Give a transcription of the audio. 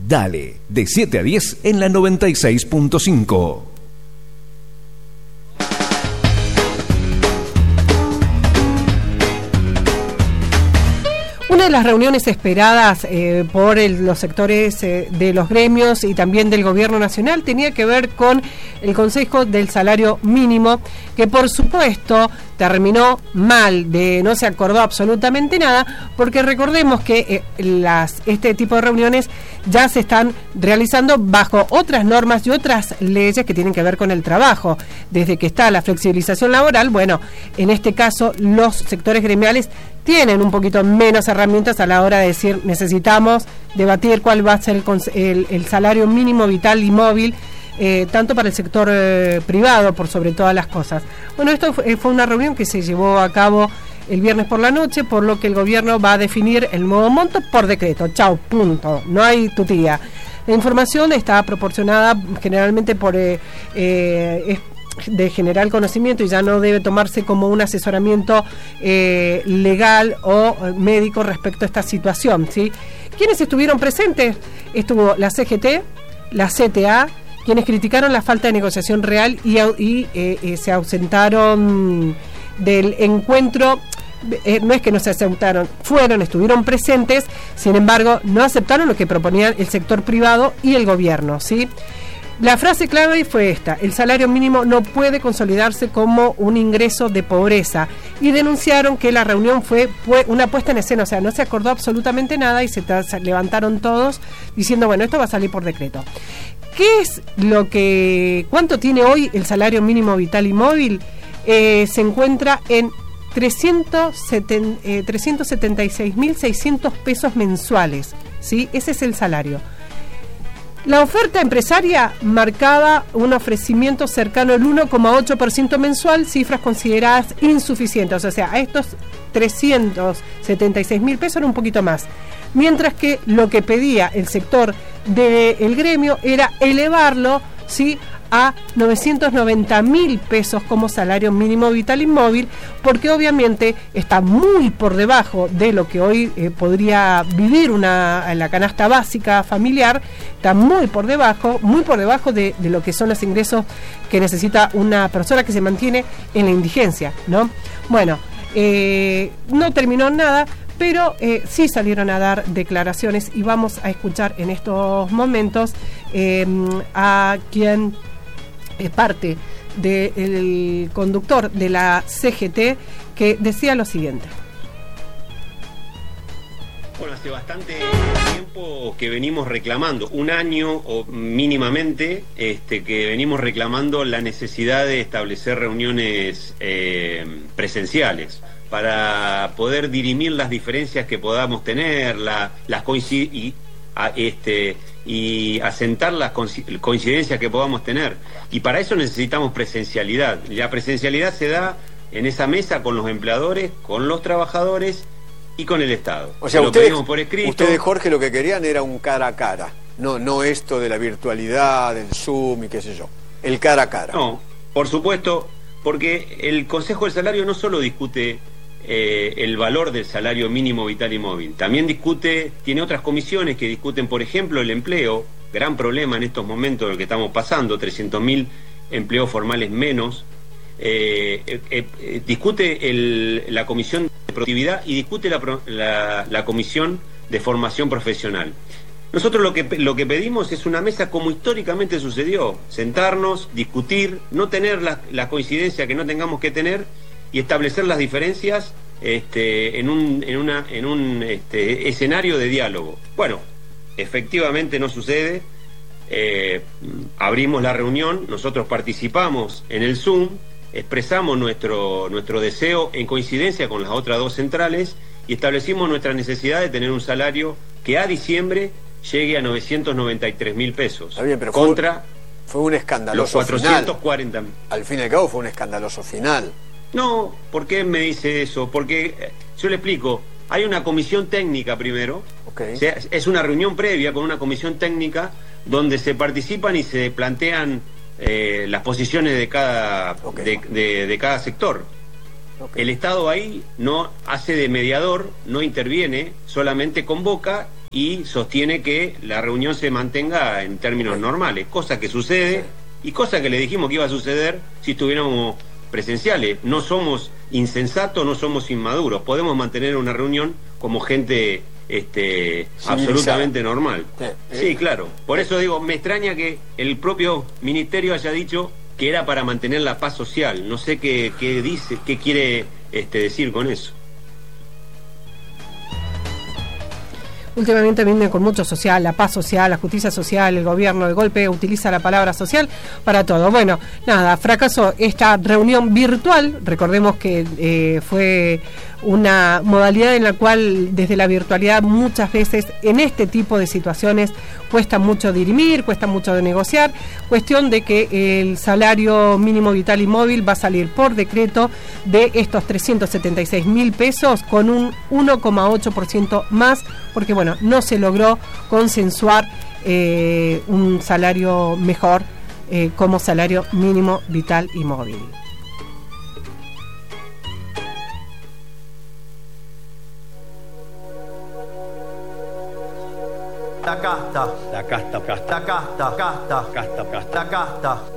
Dale, de 7 a 10 en la 96.5. Una de las reuniones esperadas por los sectores de los gremios y también del gobierno nacional tenía que ver con el Consejo del Salario Mínimo, que por supuesto terminó mal, no se acordó absolutamente nada, porque recordemos que este tipo de reuniones ya se están realizando bajo otras normas y otras leyes que tienen que ver con el trabajo. Desde que está la flexibilización laboral, bueno, en este caso los sectores gremiales tienen un poquito menos herramientas a la hora de decir necesitamos debatir cuál va a ser el salario mínimo vital y móvil, tanto para el sector privado, por sobre todas las cosas. Bueno, esto fue una reunión que se llevó a cabo el viernes por la noche, por lo que el gobierno va a definir el nuevo monto por decreto. Chau, punto. No hay tutía. La información está proporcionada generalmente por de general conocimiento y ya no debe tomarse como un asesoramiento legal o médico respecto a esta situación, ¿sí? ¿Quiénes estuvieron presentes? Estuvo la CGT, la CTA, quienes criticaron la falta de negociación real y se ausentaron del encuentro. No es que no se ausentaron, estuvieron presentes, sin embargo no aceptaron lo que proponían el sector privado y el gobierno, ¿sí? La frase clave fue esta: el salario mínimo no puede consolidarse como un ingreso de pobreza, y denunciaron que la reunión fue una puesta en escena, o sea, no se acordó absolutamente nada y se levantaron todos diciendo, bueno, esto va a salir por decreto. ¿Qué es cuánto tiene hoy el salario mínimo vital y móvil? Se encuentra en 376.600 pesos mensuales, ¿sí? Ese es el salario. La oferta empresaria marcaba un ofrecimiento cercano al 1,8% mensual, cifras consideradas insuficientes. O sea, a estos 376.000 pesos era un poquito más. Mientras que lo que pedía el sector del gremio era elevarlo, ¿sí?, a 990.000 pesos como salario mínimo vital y móvil, porque obviamente está muy por debajo de lo que hoy podría vivir en la canasta básica familiar. Está muy por debajo de lo que son los ingresos que necesita una persona que se mantiene en la indigencia, ¿no? Bueno, no terminó nada, pero sí salieron a dar declaraciones y vamos a escuchar en estos momentos a quien es parte del conductor de la CGT, que decía lo siguiente. Bueno, hace bastante tiempo que venimos reclamando, un año o mínimamente, que venimos reclamando la necesidad de establecer reuniones presenciales para poder dirimir las diferencias que podamos tener, y asentar las coincidencias que podamos tener. Y para eso necesitamos presencialidad. La presencialidad se da en esa mesa con los empleadores, con los trabajadores y con el Estado. O sea, lo pedimos por escrito. Ustedes, Jorge, lo que querían era un cara a cara, no esto de la virtualidad, del Zoom y qué sé yo, el cara a cara. No, por supuesto, porque el Consejo del Salario no solo discute el valor del salario mínimo vital y móvil, también tiene otras comisiones que discuten, por ejemplo, el empleo, gran problema en estos momentos del que estamos pasando, 300.000 empleos formales menos, discute la comisión de productividad y discute la comisión de formación profesional. Nosotros lo que pedimos es una mesa como históricamente sucedió, sentarnos, discutir, no tener la coincidencia que no tengamos que tener y establecer las diferencias en un escenario de diálogo. Bueno, efectivamente no sucede. Abrimos la reunión, nosotros participamos en el Zoom, expresamos nuestro deseo en coincidencia con las otras dos centrales y establecimos nuestra necesidad de tener un salario que a diciembre llegue a 993.000 pesos. Está bien, pero fue un escandaloso los 440. Final. Al fin y al cabo fue un escandaloso final. No, ¿por qué me dice eso? Porque, yo le explico, hay una comisión técnica primero, okay. O sea, es una reunión previa con una comisión técnica donde se participan y se plantean las posiciones de cada, okay. de cada sector. Okay. El Estado ahí no hace de mediador, no interviene, solamente convoca y sostiene que la reunión se mantenga en términos normales, cosa que sucede y cosa que le dijimos que iba a suceder si estuviéramos presenciales. No somos insensatos, no somos inmaduros, podemos mantener una reunión como gente absolutamente normal. Sí, claro. Por eso digo, me extraña que el propio ministerio haya dicho que era para mantener la paz social. No sé qué dice, qué quiere decir con eso. Últimamente viene con mucho social, la paz social, la justicia social, el gobierno de golpe utiliza la palabra social para todo. Bueno, nada, fracasó esta reunión virtual. Recordemos que fue una modalidad en la cual desde la virtualidad muchas veces en este tipo de situaciones cuesta mucho dirimir, cuesta mucho de negociar. Cuestión de que el salario mínimo vital y móvil va a salir por decreto de estos 376.000 pesos con un 1,8% más, porque bueno, no se logró consensuar un salario mejor como salario mínimo vital y móvil. La casta, casta, casta, casta, casta, casta, casta.